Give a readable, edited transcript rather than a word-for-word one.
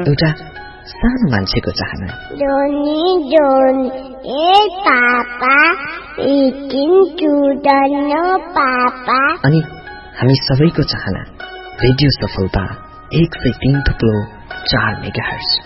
एउटा सानो मान्छेको चाहना। जोनी जोन ए पापा इटिङ धन्य पापा। अनि हामी सबैको चाहना रेडियो सफलता 103.4 मेगाहर्ज।